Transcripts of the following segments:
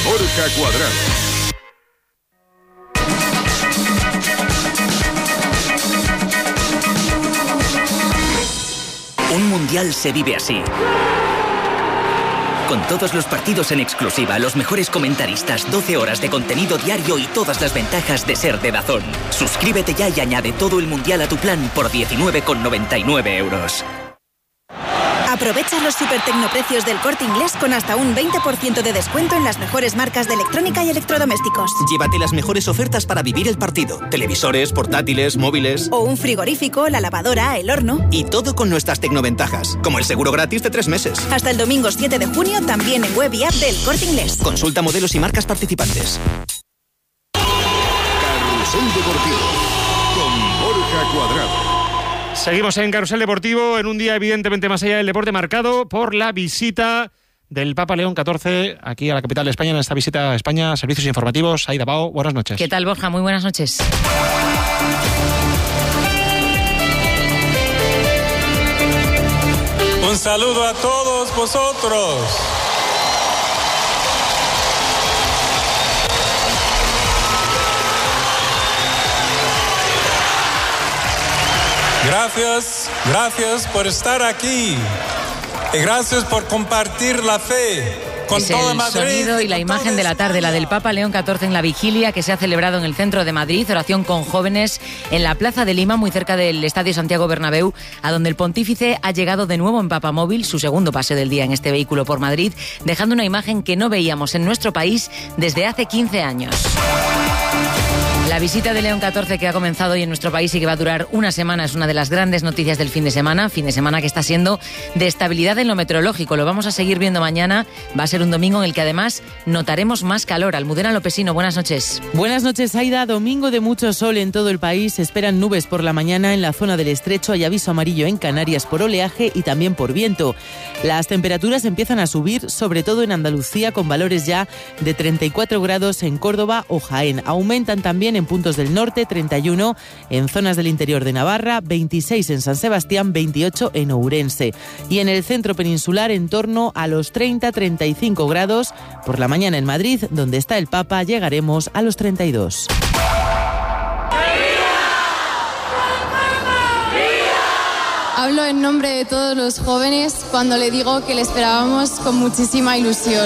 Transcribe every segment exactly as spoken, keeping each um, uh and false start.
Borja Cuadrado. Un mundial se vive así. Con todos los partidos en exclusiva, los mejores comentaristas, doce horas de contenido diario y todas las ventajas de ser de DAZN. Suscríbete ya y añade todo el mundial a tu plan por diecinueve con noventa y nueve euros. Aprovecha los super tecnoprecios del Corte Inglés con hasta un veinte por ciento de descuento en las mejores marcas de electrónica y electrodomésticos. Llévate las mejores ofertas para vivir el partido. Televisores, portátiles, móviles... O un frigorífico, la lavadora, el horno... Y todo con nuestras tecnoventajas, como el seguro gratis de tres meses. Hasta el domingo siete de junio, también en web y app del Corte Inglés. Consulta modelos y marcas participantes. Carrusel Deportivo, con Borja Cuadrado. Seguimos en Carrusel Deportivo, en un día evidentemente más allá del deporte, marcado por la visita del Papa León catorce aquí a la capital de España. En esta visita a España, servicios informativos. Aida Bao, buenas noches. ¿Qué tal, Borja? Muy buenas noches. Un saludo a todos vosotros. Gracias, gracias por estar aquí y gracias por compartir la fe con es toda el Madrid. Sonido y la imagen de la tarde, la del Papa León catorce en la vigilia que se ha celebrado en el centro de Madrid, oración con jóvenes en la Plaza de Lima, muy cerca del Estadio Santiago Bernabéu, a donde el pontífice ha llegado de nuevo en papamóvil, su segundo paseo del día en este vehículo por Madrid, dejando una imagen que no veíamos en nuestro país desde hace quince años. La visita de León catorce que ha comenzado hoy en nuestro país y que va a durar una semana es una de las grandes noticias del fin de semana, fin de semana que está siendo de estabilidad en lo meteorológico. Lo vamos a seguir viendo mañana, va a ser un domingo en el que además notaremos más calor. Almudena Lopesino, buenas noches. Buenas noches, Aida. Domingo de mucho sol en todo el país, se esperan nubes por la mañana en la zona del Estrecho, hay aviso amarillo en Canarias por oleaje y también por viento. Las temperaturas empiezan a subir, sobre todo en Andalucía, con valores ya de treinta y cuatro grados en Córdoba o Jaén. Aumentan también en puntos del norte, treinta y uno en zonas del interior de Navarra, veintiséis en San Sebastián, veintiocho en Ourense. Y en el centro peninsular en torno a los treinta a treinta y cinco grados. Por la mañana en Madrid, donde está el Papa, llegaremos a los treinta y dos. Hablo en nombre de todos los jóvenes cuando le digo que le esperábamos con muchísima ilusión.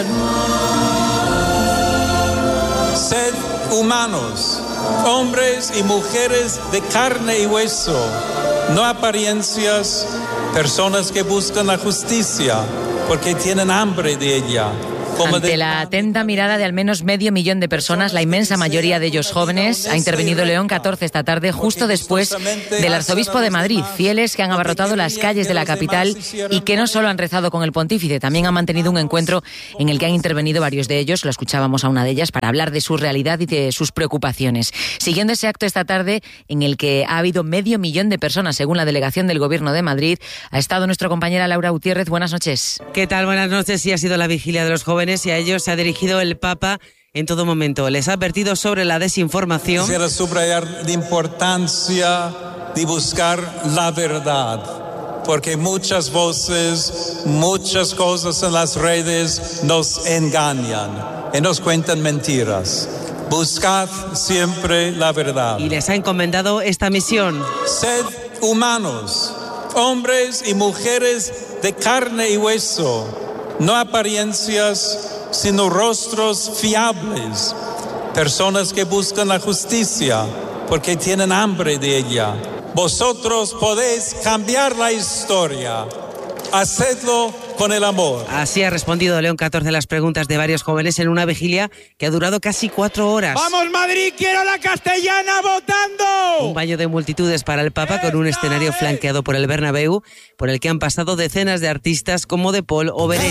Sed humanos, hombres y mujeres de carne y hueso, no apariencias, personas que buscan la justicia porque tienen hambre de ella. Ante de... la atenta mirada de al menos medio millón de personas, la inmensa mayoría de ellos jóvenes, ha intervenido León catorce esta tarde, justo después del arzobispo de Madrid. Fieles que han abarrotado las calles de la capital y que no solo han rezado con el pontífice, también han mantenido un encuentro en el que han intervenido varios de ellos, lo escuchábamos a una de ellas, para hablar de su realidad y de sus preocupaciones. Siguiendo ese acto esta tarde, en el que ha habido medio millón de personas, según la delegación del Gobierno de Madrid, ha estado nuestra compañera Laura Gutiérrez. Buenas noches. ¿Qué tal? Buenas noches. Sí, ha sido la vigilia de los jóvenes y a ellos se ha dirigido el Papa en todo momento. Les ha advertido sobre la desinformación. Quisiera subrayar la importancia de buscar la verdad, porque muchas voces, muchas cosas en las redes nos engañan y nos cuentan mentiras. Buscad siempre la verdad. Y les ha encomendado esta misión. Sed humanos, hombres y mujeres de carne y hueso, no apariencias, sino rostros fiables, personas que buscan la justicia porque tienen hambre de ella. Vosotros podéis cambiar la historia, hacedlo con el amor. Así ha respondido León catorce a las preguntas de varios jóvenes en una vigilia que ha durado casi cuatro horas. ¡Vamos Madrid, quiero la castellana votando! Un baño de multitudes para el Papa con un escenario flanqueado por el Bernabéu, por el que han pasado decenas de artistas como De Paul o Beret.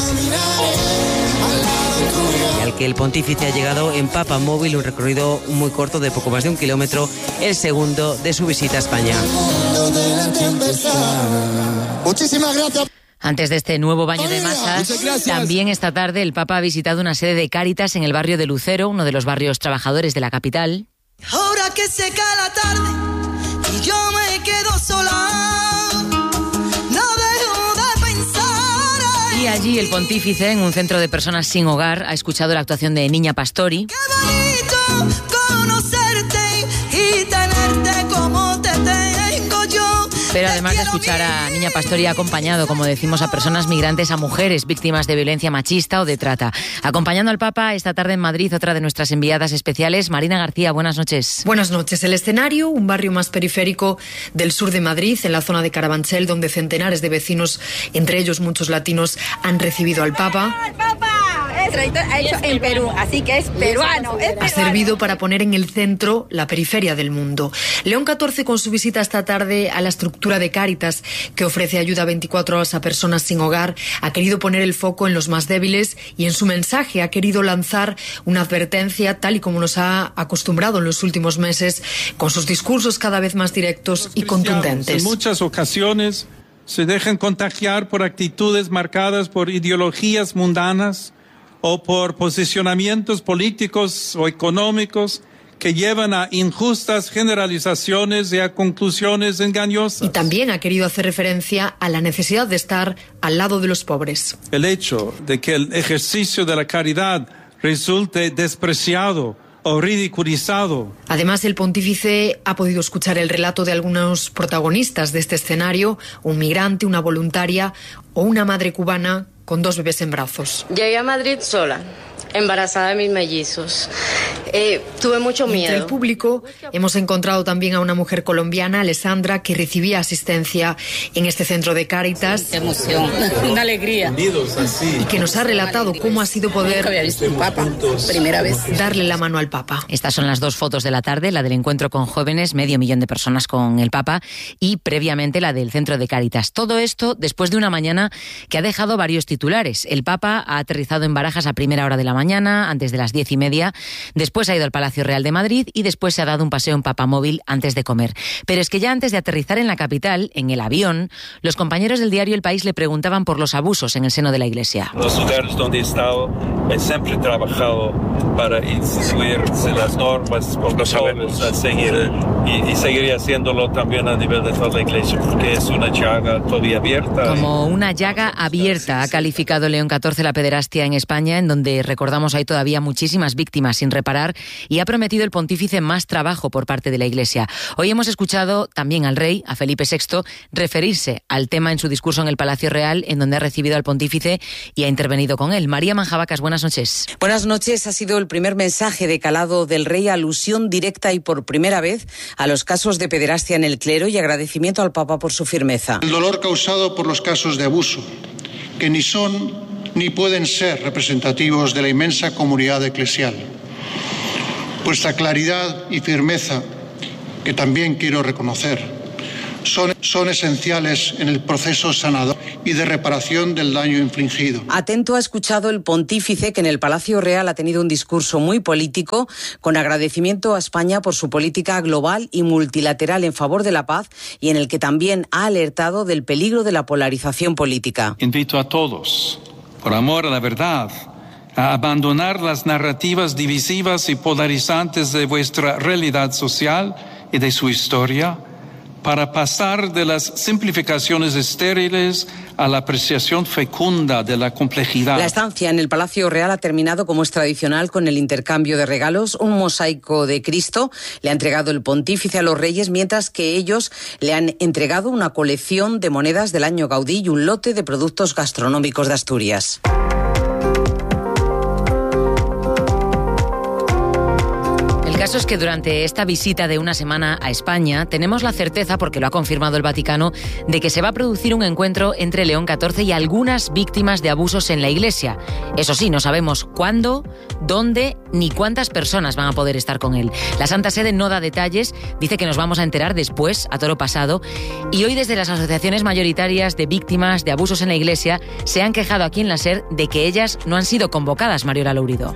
Y al que el pontífice ha llegado en papamóvil, un recorrido muy corto de poco más de un kilómetro, el segundo de su visita a España. Muchísimas gracias. Antes de este nuevo baño de masas, también esta tarde el Papa ha visitado una sede de Cáritas en el barrio de Lucero, uno de los barrios trabajadores de la capital. Ahora que se cae la tarde y yo me quedo sola, no dejo de pensar. Y Y allí el pontífice, en un centro de personas sin hogar, ha escuchado la actuación de Niña Pastori. Qué bonito conocerte y tenerte como te tengo yo. Pero además de escuchar a Niña Pastori, ha acompañado, como decimos, a personas migrantes, a mujeres víctimas de violencia machista o de trata. Acompañando al Papa esta tarde en Madrid, otra de nuestras enviadas especiales, Marina García. Buenas noches. Buenas noches. El escenario, un barrio más periférico del sur de Madrid, en la zona de Carabanchel, donde centenares de vecinos, entre ellos muchos latinos, han recibido al Papa. ¡El Papa! Ha hecho en Perú, así que es peruano, es peruano. Ha servido para poner en el centro la periferia del mundo. León catorce, con su visita esta tarde a la estructura de Cáritas, que ofrece ayuda veinticuatro horas a personas sin hogar, ha querido poner el foco en los más débiles y en su mensaje ha querido lanzar una advertencia, tal y como nos ha acostumbrado en los últimos meses, con sus discursos cada vez más directos y contundentes. En muchas ocasiones se dejan contagiar por actitudes marcadas por ideologías mundanas o por posicionamientos políticos o económicos que llevan a injustas generalizaciones y a conclusiones engañosas. Y también ha querido hacer referencia a la necesidad de estar al lado de los pobres. El hecho de que el ejercicio de la caridad resulte despreciado o ridiculizado. Además, el pontífice ha podido escuchar el relato de algunos protagonistas de este escenario, un migrante, una voluntaria o una madre cubana con dos bebés en brazos. Llegué a Madrid sola, embarazada de mis mellizos. Eh, tuve mucho miedo. Entre el público hemos encontrado también a una mujer colombiana, Alessandra, que recibía asistencia en este centro de Cáritas. Qué emoción, una alegría. Y que nos ha relatado cómo ha sido poder Nunca había visto un papa, primera vez. darle la mano al Papa. Estas son las dos fotos de la tarde, la del encuentro con jóvenes, medio millón de personas con el Papa, y previamente la del centro de Cáritas. Todo esto después de una mañana que ha dejado varios titulares. El Papa ha aterrizado en Barajas a primera hora de la mañana, antes de las diez y media. Después ha ido al Palacio Real de Madrid y después se ha dado un paseo en papamóvil antes de comer. Pero es que ya antes de aterrizar en la capital, en el avión, los compañeros del diario El País le preguntaban por los abusos en el seno de la Iglesia. Los lugares donde he estado, he siempre trabajado para instituir las normas protocolos a seguir y, y seguiría haciéndolo también a nivel de toda la Iglesia, porque es una llaga todavía abierta. Como una llaga abierta ha calificado León catorce la pederastia en España, en donde, recordamos, hay todavía muchísimas víctimas sin reparar, y ha prometido el pontífice más trabajo por parte de la Iglesia. Hoy hemos escuchado también al rey, a Felipe sexto, referirse al tema en su discurso en el Palacio Real, en donde ha recibido al pontífice y ha intervenido con él. María Manjabacas, buenas noches. Buenas noches. Ha sido el primer mensaje de calado del rey, alusión directa y por primera vez a los casos de pederastia en el clero y agradecimiento al Papa por su firmeza. El dolor causado por los casos de abuso, que ni son ni pueden ser representativos de la inmensa comunidad eclesial. Vuestra claridad y firmeza, que también quiero reconocer, son, son esenciales en el proceso sanador y de reparación del daño infligido. Atento ha escuchado el pontífice, que en el Palacio Real ha tenido un discurso muy político, con agradecimiento a España por su política global y multilateral en favor de la paz, y en el que también ha alertado del peligro de la polarización política. Invito a todos, por amor a la verdad, a abandonar las narrativas divisivas y polarizantes de vuestra realidad social y de su historia, para pasar de las simplificaciones estériles a la apreciación fecunda de la complejidad. La estancia en el Palacio Real ha terminado, como es tradicional, con el intercambio de regalos. Un mosaico de Cristo le ha entregado el pontífice a los reyes, mientras que ellos le han entregado una colección de monedas del año Gaudí y un lote de productos gastronómicos de Asturias. El caso es que durante esta visita de una semana a España tenemos la certeza, porque lo ha confirmado el Vaticano, de que se va a producir un encuentro entre León catorce y algunas víctimas de abusos en la Iglesia. Eso sí, no sabemos cuándo, dónde ni cuántas personas van a poder estar con él. La Santa Sede no da detalles, dice que nos vamos a enterar después, a toro pasado, y hoy desde las asociaciones mayoritarias de víctimas de abusos en la Iglesia se han quejado aquí en la SER de que ellas no han sido convocadas, Mariola Lourido.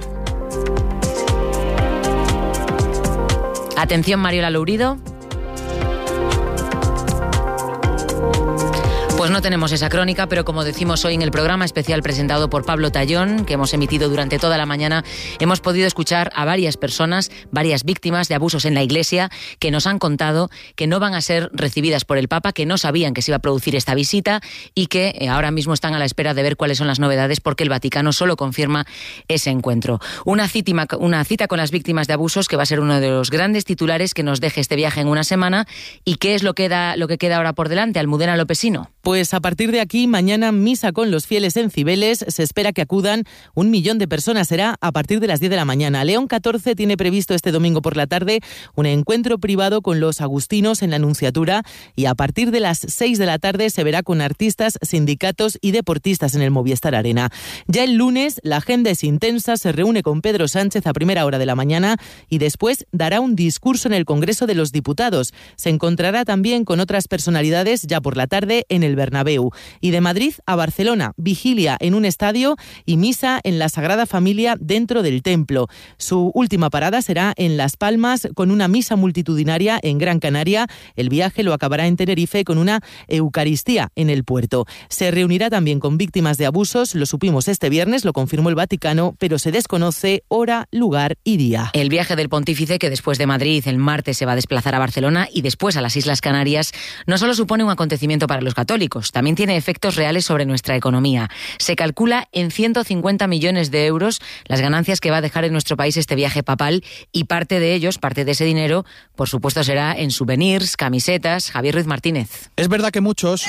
Atención, Mariola Lourido. Pues Pues no tenemos esa crónica, pero como decimos hoy en el programa especial presentado por Pablo Tallón, que hemos emitido durante toda la mañana, hemos podido escuchar a varias personas, varias víctimas de abusos en la Iglesia, que nos han contado que no van a ser recibidas por el Papa, que no sabían que se iba a producir esta visita y que eh, ahora mismo están a la espera de ver cuáles son las novedades, porque el Vaticano solo confirma ese encuentro. Una cita, una cita con las víctimas de abusos que va a ser uno de los grandes titulares que nos deje este viaje en una semana. ¿Y qué es lo que, da, lo que queda ahora por delante, Almudena Lopesino? Pues a partir de aquí, mañana misa con los fieles en Cibeles. Se espera que acudan un millón de personas. Será a partir de las diez de la mañana. León catorce tiene previsto este domingo por la tarde un encuentro privado con los agustinos en la Nunciatura, y a partir de las seis de la tarde se verá con artistas, sindicatos y deportistas en el Movistar Arena. Ya el lunes la agenda es intensa. Se reúne con Pedro Sánchez a primera hora de la mañana y después dará un discurso en el Congreso de los Diputados. Se encontrará también con otras personalidades ya por la tarde en el Bernabéu. Y de Madrid a Barcelona, vigilia en un estadio y misa en la Sagrada Familia dentro del templo. Su última parada será en Las Palmas con una misa multitudinaria en Gran Canaria. El viaje lo acabará en Tenerife con una Eucaristía en el puerto. Se reunirá también con víctimas de abusos. Lo supimos este viernes, lo confirmó el Vaticano, pero se desconoce hora, lugar y día. El viaje del pontífice, que después de Madrid el martes se va a desplazar a Barcelona y después a las Islas Canarias, no solo supone un acontecimiento para los católicos, también tiene efectos reales sobre nuestra economía. Se calcula en ciento cincuenta millones de euros las ganancias que va a dejar en nuestro país este viaje papal, y parte de ellos, parte de ese dinero, por supuesto será en souvenirs, camisetas. Javier Ruiz Martínez. Es verdad que muchos,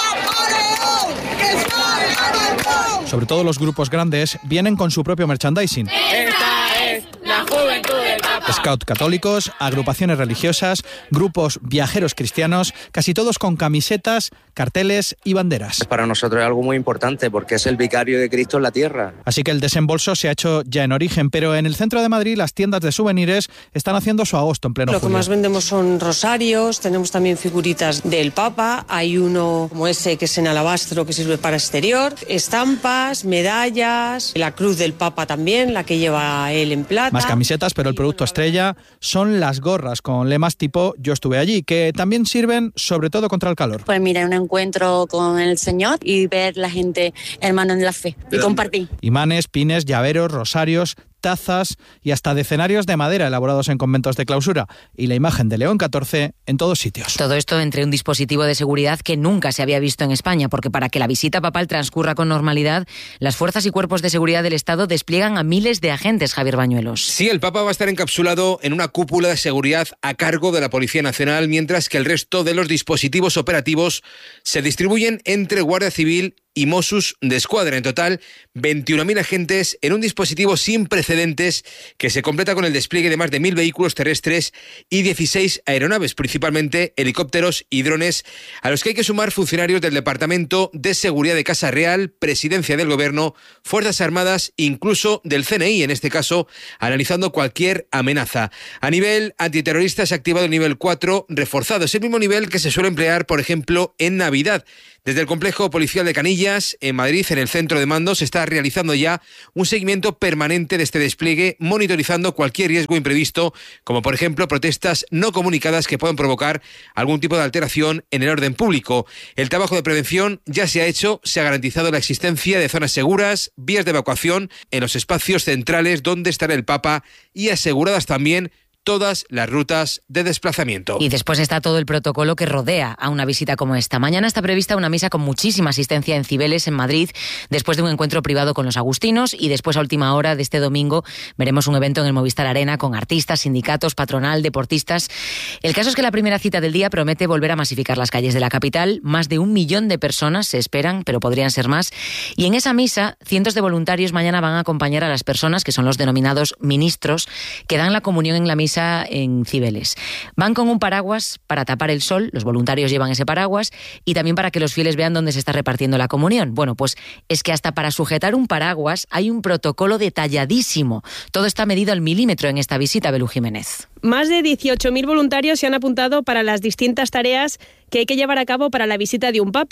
sobre todo los grupos grandes, vienen con su propio merchandising. Esta es la juventud del Papa. Scout católicos, agrupaciones religiosas, grupos viajeros cristianos, casi todos con camisetas, carteles y banderas. Para nosotros es algo muy importante porque es el vicario de Cristo en la tierra. Así que el desembolso se ha hecho ya en origen, pero en el centro de Madrid las tiendas de souvenirs están haciendo su agosto en pleno Lo julio. que más vendemos son rosarios, tenemos también figuritas del Papa, hay uno como ese que es en alabastro que sirve para exterior, estampas, medallas, la cruz del Papa también, la que lleva él en plata. Más camisetas, pero el producto estrella son las gorras con lemas tipo Yo estuve allí, que también sirven sobre todo contra el calor. Pues mira, un encuentro con el Señor y ver la gente hermano en la fe y compartir. Imanes, pines, llaveros, rosarios, tazas y hasta decenarios de madera elaborados en conventos de clausura, y la imagen de León catorce en todos sitios. Todo esto entre un dispositivo de seguridad que nunca se había visto en España, porque para que la visita papal transcurra con normalidad, las fuerzas y cuerpos de seguridad del Estado despliegan a miles de agentes, Javier Bañuelos. Sí, el Papa va a estar encapsulado en una cúpula de seguridad a cargo de la Policía Nacional, mientras que el resto de los dispositivos operativos se distribuyen entre Guardia Civil y Mossos d'Esquadra. En total, veintiuno mil agentes en un dispositivo sin precedentes que se completa con el despliegue de más de mil vehículos terrestres y dieciséis aeronaves, principalmente helicópteros y drones, a los que hay que sumar funcionarios del Departamento de Seguridad de Casa Real, Presidencia del Gobierno, Fuerzas Armadas, incluso del C N I, en este caso, analizando cualquier amenaza. A nivel antiterrorista se ha activado el nivel cuatro reforzado. Es el mismo nivel que se suele emplear, por ejemplo, en Navidad. Desde el complejo policial de Canillas, en Madrid, en el centro de mando, se está realizando ya un seguimiento permanente de este despliegue, monitorizando cualquier riesgo imprevisto, como por ejemplo protestas no comunicadas que puedan provocar algún tipo de alteración en el orden público. El trabajo de prevención ya se ha hecho, se ha garantizado la existencia de zonas seguras, vías de evacuación en los espacios centrales donde estará el Papa y aseguradas también todas las rutas de desplazamiento. Y después está todo el protocolo que rodea a una visita como esta. Mañana está prevista una misa con muchísima asistencia en Cibeles, en Madrid, después de un encuentro privado con los agustinos, y después a última hora de este domingo veremos un evento en el Movistar Arena con artistas, sindicatos, patronal, deportistas. El caso es que la primera cita del día promete volver a masificar las calles de la capital. Más de un millón de personas se esperan, pero podrían ser más. Y en esa misa, cientos de voluntarios mañana van a acompañar a las personas que son los denominados ministros, que dan la comunión en la misa en Cibeles. Van con un paraguas para tapar el sol, los voluntarios llevan ese paraguas, y también para que los fieles vean dónde se está repartiendo la comunión. Bueno, pues es que hasta para sujetar un paraguas hay un protocolo detalladísimo. Todo está medido al milímetro en esta visita, Belú Jiménez. Más de dieciocho mil voluntarios se han apuntado para las distintas tareas que hay que llevar a cabo para la visita de un papa.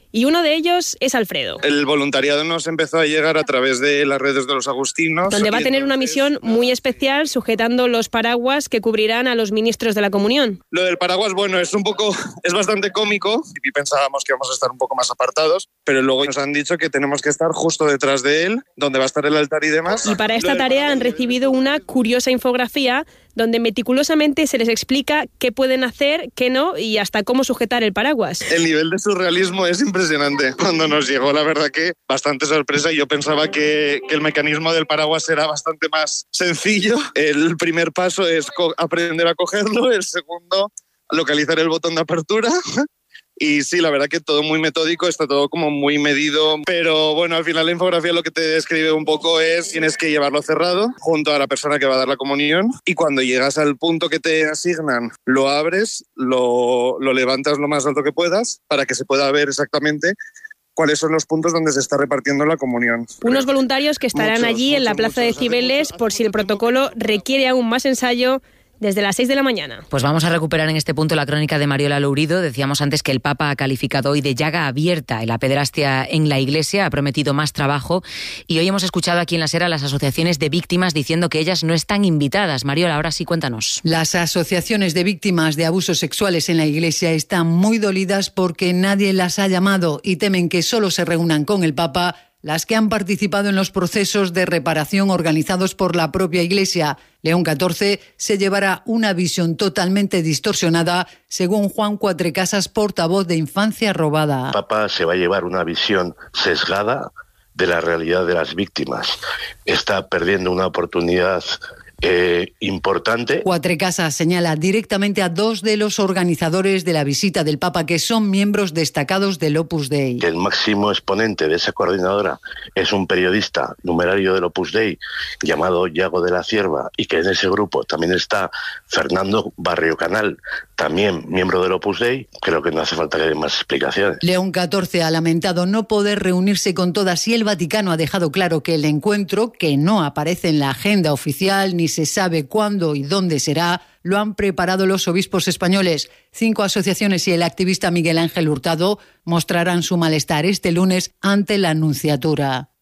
y uno de ellos es Alfredo. El voluntariado nos empezó a llegar a través de las redes de los agustinos. Donde va a tener una misión muy especial sujetando los paraguas que cubrirán a los ministros de la comunión. Lo del paraguas, bueno, es un poco, es bastante cómico y pensábamos que íbamos a estar un poco más apartados, pero luego nos han dicho que tenemos que estar justo detrás de él, donde va a estar el altar y demás. Y para esta tarea han recibido una curiosa infografía donde meticulosamente se les explica qué pueden hacer, qué no y hasta cómo sujetar el paraguas. El nivel de surrealismo es impresionante. Cuando nos llegó, la verdad que bastante sorpresa. Yo pensaba que, que el mecanismo del paraguas era bastante más sencillo. El primer paso es aprender a cogerlo, el segundo, localizar el botón de apertura. Y sí, la verdad que todo muy metódico, está todo como muy medido, pero bueno, al final la infografía lo que te describe un poco es tienes que llevarlo cerrado junto a la persona que va a dar la comunión y cuando llegas al punto que te asignan, lo abres, lo, lo levantas lo más alto que puedas para que se pueda ver exactamente cuáles son los puntos donde se está repartiendo la comunión. Unos voluntarios que estarán muchos, allí muchos, en la Plaza muchos, de Cibeles por si el protocolo requiere aún más ensayo desde las seis de la mañana. Pues vamos a recuperar en este punto la crónica de Mariola Lourido. Decíamos antes que el Papa ha calificado hoy de llaga abierta la pederastia en la Iglesia, ha prometido más trabajo y hoy hemos escuchado aquí en la SER a las asociaciones de víctimas diciendo que ellas no están invitadas. Mariola, ahora sí, cuéntanos. Las asociaciones de víctimas de abusos sexuales en la Iglesia están muy dolidas porque nadie las ha llamado y temen que solo se reúnan con el Papa las que han participado en los procesos de reparación organizados por la propia Iglesia. León catorce se llevará una visión totalmente distorsionada, según Juan Cuatrecasas, portavoz de Infancia Robada. El Papa se va a llevar una visión sesgada de la realidad de las víctimas. Está perdiendo una oportunidad Eh, importante. Cuatrecasas señala directamente a dos de los organizadores de la visita del Papa, que son miembros destacados del Opus Dei. El máximo exponente de esa coordinadora es un periodista numerario del Opus Dei llamado Yago de la Cierva, y que en ese grupo también está Fernando Barrio Canal, también miembro del Opus Dei. Creo que no hace falta que dé más explicaciones. León catorce ha lamentado no poder reunirse con todas y el Vaticano ha dejado claro que el encuentro, que no aparece en la agenda oficial ni se sabe cuándo y dónde será, lo han preparado los obispos españoles. Cinco asociaciones y el activista Miguel Ángel Hurtado mostrarán su malestar este lunes ante la Nunciatura.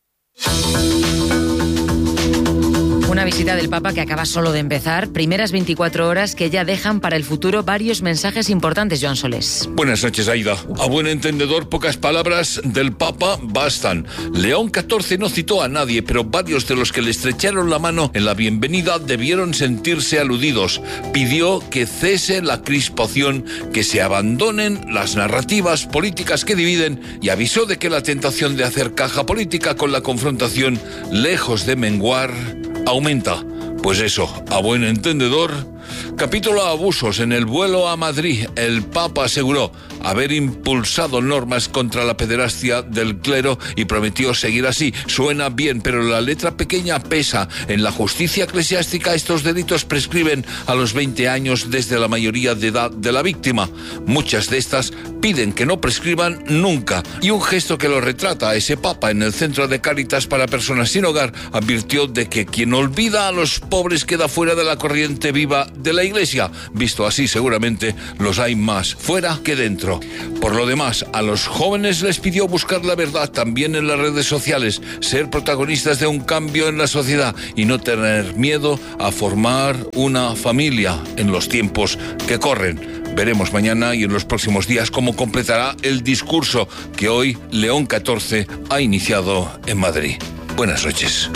Una visita del Papa que acaba solo de empezar. Primeras veinticuatro horas que ya dejan para el futuro varios mensajes importantes, Joan Solés. Buenas noches, Aida. A buen entendedor, pocas palabras del Papa bastan. León catorce no citó a nadie, pero varios de los que le estrecharon la mano en la bienvenida debieron sentirse aludidos. Pidió que cese la crispación, que se abandonen las narrativas políticas que dividen y avisó de que la tentación de hacer caja política con la confrontación, lejos de menguar, aumenta. Pues eso, a buen entendedor. Capítulo abusos. En el vuelo a Madrid, el Papa aseguró haber impulsado normas contra la pederastia del clero y prometió seguir así. Suena bien, pero la letra pequeña pesa. En la justicia eclesiástica estos delitos prescriben a los veinte años desde la mayoría de edad de la víctima. Muchas de estas piden que no prescriban nunca. Y un gesto que lo retrata a ese Papa en el Centro de Cáritas para Personas Sin Hogar advirtió de que quien olvida a los pobres queda fuera de la corriente viva de la Iglesia. Visto así, seguramente los hay más fuera que dentro. Por lo demás, a los jóvenes les pidió buscar la verdad también en las redes sociales, ser protagonistas de un cambio en la sociedad y no tener miedo a formar una familia en los tiempos que corren. Veremos mañana y en los próximos días cómo completará el discurso que hoy León catorce ha iniciado en Madrid. Buenas noches.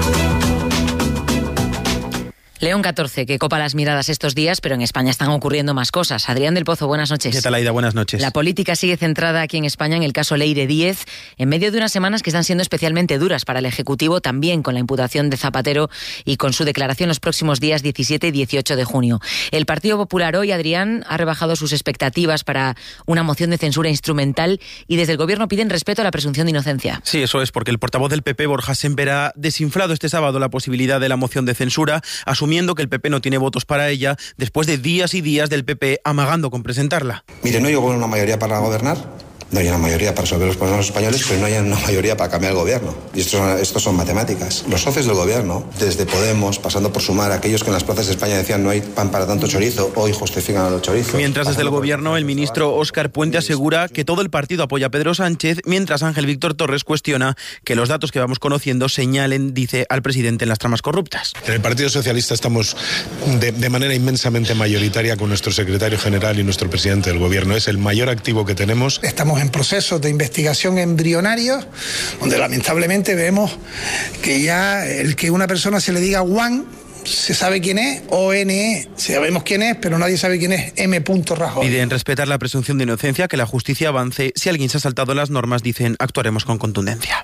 León catorce, que copa las miradas estos días, pero en España están ocurriendo más cosas. Adrián del Pozo, buenas noches. ¿Qué tal, Aida? Buenas noches. La política sigue centrada aquí en España en el caso Leire Díez, en medio de unas semanas que están siendo especialmente duras para el Ejecutivo, también con la imputación de Zapatero y con su declaración los próximos días diecisiete y dieciocho de junio. El Partido Popular hoy, Adrián, ha rebajado sus expectativas para una moción de censura instrumental y desde el Gobierno piden respeto a la presunción de inocencia. Sí, eso es, porque el portavoz del P P, Borja Sémper, ha desinflado este sábado la posibilidad de la moción de censura, asumiendo que el P P no tiene votos para ella, después de días y días del P P amagando con presentarla. Mire, no llegó una mayoría para gobernar, no hay una mayoría para resolver los problemas españoles, pero no hay una mayoría para cambiar el gobierno. Y esto son, esto son matemáticas. Los socios del gobierno, desde Podemos, pasando por Sumar, aquellos que en las plazas de España decían no hay pan para tanto chorizo, hoy justifican a los chorizos. Mientras desde el gobierno, el ministro Óscar Puente asegura que todo el partido apoya a Pedro Sánchez, mientras Ángel Víctor Torres cuestiona que los datos que vamos conociendo señalen, dice, al presidente en las tramas corruptas. En el Partido Socialista estamos de, de manera inmensamente mayoritaria con nuestro secretario general y nuestro presidente del gobierno. Es el mayor activo que tenemos. Estamos en procesos de investigación embrionarios, donde lamentablemente vemos que ya el que una persona se le diga Juan, se sabe quién es, O N E, sabemos quién es, pero nadie sabe quién es M. Rajoy. Piden respetar la presunción de inocencia, que la justicia avance. Si alguien se ha saltado las normas, dicen, actuaremos con contundencia.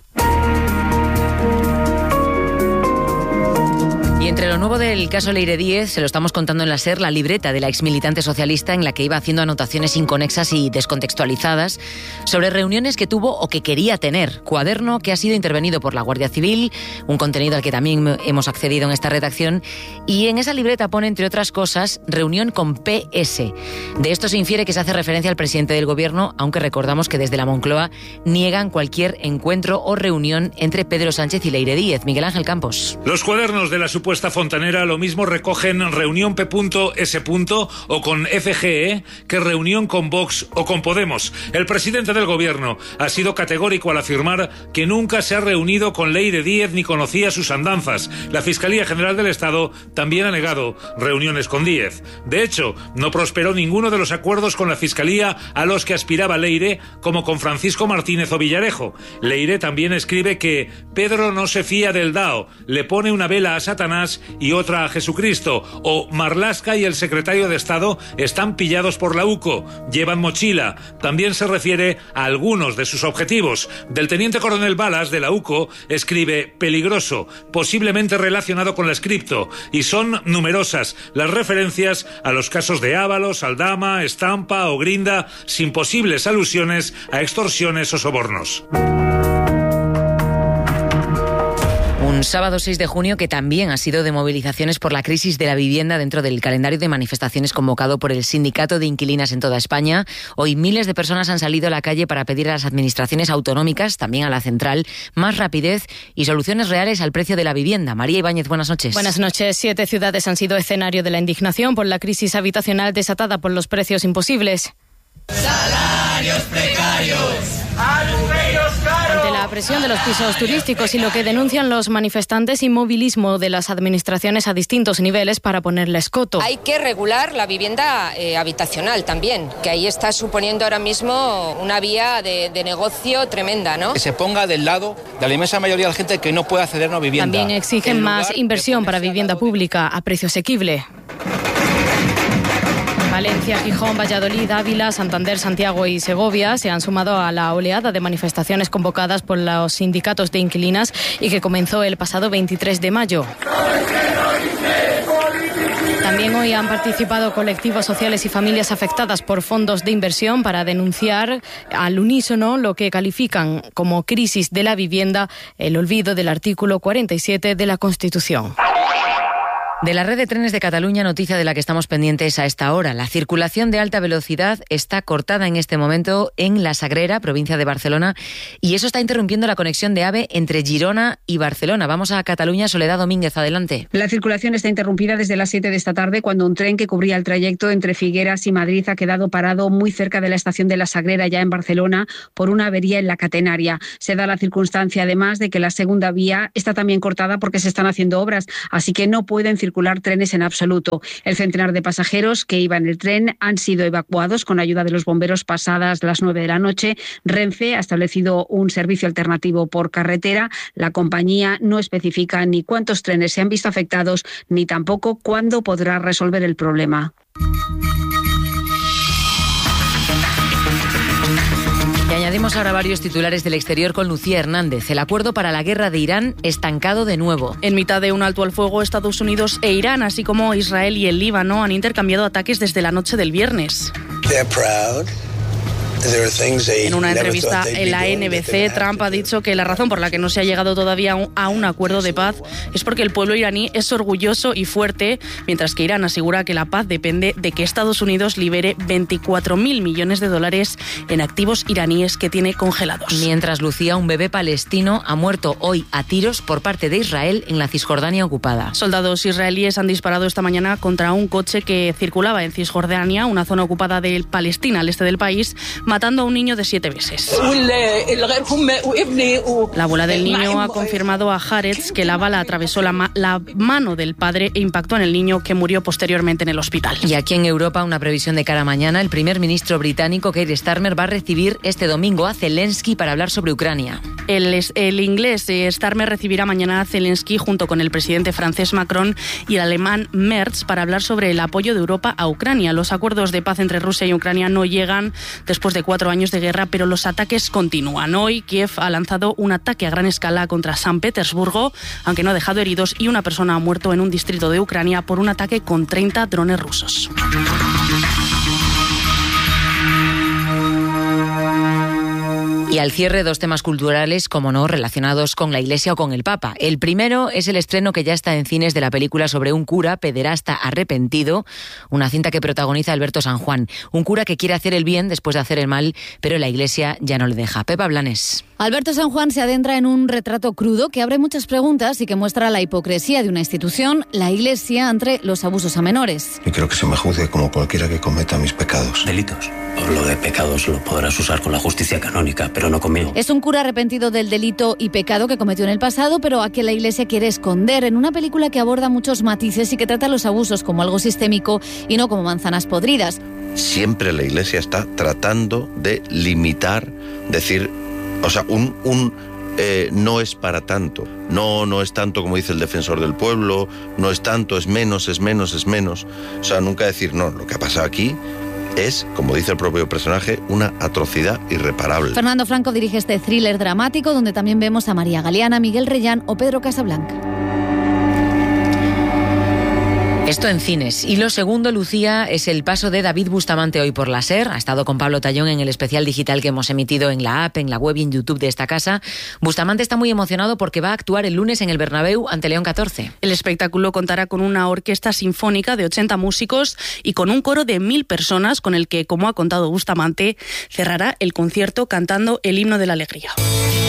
Y entre lo nuevo del caso Leire Díez, se lo estamos contando en la SER, la libreta de la exmilitante socialista en la que iba haciendo anotaciones inconexas y descontextualizadas sobre reuniones que tuvo o que quería tener. Cuaderno que ha sido intervenido por la Guardia Civil, un contenido al que también hemos accedido en esta redacción. Y en esa libreta pone, entre otras cosas, reunión con P S. De esto se infiere que se hace referencia al presidente del gobierno, aunque recordamos que desde la Moncloa niegan cualquier encuentro o reunión entre Pedro Sánchez y Leire Díez. Miguel Ángel Campos. Los cuadernos de la supuesta fontanera lo mismo recogen reunión P S o con F G E que reunión con Vox o con Podemos. El presidente del gobierno ha sido categórico al afirmar que nunca se ha reunido con Leire Díez ni conocía sus andanzas. La Fiscalía General del Estado también ha negado reuniones con Díez. De hecho, no prosperó ninguno de los acuerdos con la Fiscalía a los que aspiraba Leire, como con Francisco Martínez o Villarejo. Leire también escribe que Pedro no se fía del D A O, le pone una vela a Satanás y otra a Jesucristo, o Marlaska y el secretario de Estado están pillados por la U C O, llevan mochila. También se refiere a algunos de sus objetivos. Del teniente coronel Balas de la U C O escribe peligroso, posiblemente relacionado con la Scripto, y son numerosas las referencias a los casos de Ábalos, Aldama, Estampa o Grinda, sin posibles alusiones a extorsiones o sobornos. Un sábado seis de junio que también ha sido de movilizaciones por la crisis de la vivienda dentro del calendario de manifestaciones convocado por el Sindicato de Inquilinas en toda España. Hoy miles de personas han salido a la calle para pedir a las administraciones autonómicas, también a la central, más rapidez y soluciones reales al precio de la vivienda. María Ibáñez, buenas noches. Buenas noches. Siete ciudades han sido escenario de la indignación por la crisis habitacional desatada por los precios imposibles. Salarios precarios, alugueros caros. Ante la presión de los pisos turísticos y lo que denuncian los manifestantes, inmovilismo de las administraciones a distintos niveles para ponerle escoto. Hay que regular la vivienda eh, habitacional también, que ahí está suponiendo ahora mismo una vía de, de negocio tremenda, ¿no? Que se ponga del lado de la inmensa mayoría de la gente que no puede acceder a una vivienda. También exigen más inversión para vivienda pública a precio asequible. Valencia, Gijón, Valladolid, Ávila, Santander, Santiago y Segovia se han sumado a la oleada de manifestaciones convocadas por los sindicatos de inquilinas y que comenzó el pasado veintitrés de mayo. También hoy han participado colectivos sociales y familias afectadas por fondos de inversión para denunciar al unísono lo que califican como crisis de la vivienda, el olvido del artículo cuarenta y siete de la Constitución. De la red de trenes de Cataluña, noticia de la que estamos pendientes a esta hora. La circulación de alta velocidad está cortada en este momento en La Sagrera, provincia de Barcelona, y eso está interrumpiendo la conexión de AVE entre Girona y Barcelona. Vamos a Cataluña. Soledad Domínguez, adelante. La circulación está interrumpida desde las siete de esta tarde, cuando un tren que cubría el trayecto entre Figueras y Madrid ha quedado parado muy cerca de la estación de La Sagrera, ya en Barcelona, por una avería en la catenaria. Se da la circunstancia, además, de que la segunda vía está también cortada porque se están haciendo obras, así que no pueden circular trenes en absoluto. El centenar de pasajeros que iban en el tren han sido evacuados con ayuda de los bomberos pasadas las nueve de la noche. Renfe ha establecido un servicio alternativo por carretera. La compañía no especifica ni cuántos trenes se han visto afectados ni tampoco cuándo podrá resolver el problema. Y añadimos ahora varios titulares del exterior con Lucía Hernández. El acuerdo para la guerra de Irán estancado de nuevo. En mitad de un alto al fuego, Estados Unidos e Irán, así como Israel y el Líbano, han intercambiado ataques desde la noche del viernes. They're proud. En una entrevista en la N B C, Trump ha dicho que la razón por la que no se ha llegado todavía a un acuerdo de paz es porque el pueblo iraní es orgulloso y fuerte, mientras que Irán asegura que la paz depende de que Estados Unidos libere veinticuatro mil millones de dólares en activos iraníes que tiene congelados. Mientras Lucía, un bebé palestino, ha muerto hoy a tiros por parte de Israel en la Cisjordania ocupada. Soldados israelíes han disparado esta mañana contra un coche que circulaba en Cisjordania, una zona ocupada de Palestina, al este del país, matando a un niño de siete meses. La abuela del niño ha confirmado a Haaretz que la bala atravesó la, ma- la mano del padre e impactó en el niño, que murió posteriormente en el hospital. Y aquí en Europa, una previsión de cara a mañana. El primer ministro británico, Keir Starmer, va a recibir este domingo a Zelensky para hablar sobre Ucrania. El, el inglés eh, Starmer recibirá mañana a Zelensky junto con el presidente francés Macron y el alemán Merz para hablar sobre el apoyo de Europa a Ucrania. Los acuerdos de paz entre Rusia y Ucrania no llegan después de cuatro años de guerra, pero los ataques continúan. Hoy Kiev ha lanzado un ataque a gran escala contra San Petersburgo, aunque no ha dejado heridos, y una persona ha muerto en un distrito de Ucrania por un ataque con treinta drones rusos. Y al cierre, dos temas culturales, como no, relacionados con la Iglesia o con el Papa. El primero es el estreno que ya está en cines de la película sobre un cura pederasta arrepentido, una cinta que protagoniza Alberto San Juan. Un cura que quiere hacer el bien después de hacer el mal, pero la Iglesia ya no le deja. Pepa Blanes. Alberto San Juan se adentra en un retrato crudo que abre muchas preguntas y que muestra la hipocresía de una institución, la Iglesia, ante los abusos a menores. Y creo que se me juzgue como cualquiera que cometa mis pecados. Delitos. Lo de pecados lo podrás usar con la justicia canónica, pero no conmigo. Es un cura arrepentido del delito y pecado que cometió en el pasado, pero a que la Iglesia quiere esconder, en una película que aborda muchos matices y que trata los abusos como algo sistémico y no como manzanas podridas. Siempre la Iglesia está tratando de limitar, decir, o sea, un... un Eh, no es para tanto, no, no es tanto como dice el defensor del pueblo, no es tanto, es menos, es menos, es menos. O sea, nunca decir, no, lo que ha pasado aquí es, como dice el propio personaje, una atrocidad irreparable. Fernando Franco dirige este thriller dramático donde también vemos a María Galeana, Miguel Reyán o Pedro Casablanca. Esto en cines. Y lo segundo, Lucía, es el paso de David Bustamante hoy por la SER. Ha estado con Pablo Tallón en el especial digital que hemos emitido en la app, en la web y en YouTube de esta casa. Bustamante está muy emocionado porque va a actuar el lunes en el Bernabéu ante León catorce. El espectáculo contará con una orquesta sinfónica de ochenta músicos y con un coro de mil personas, con el que, como ha contado Bustamante, cerrará el concierto cantando el himno de la alegría.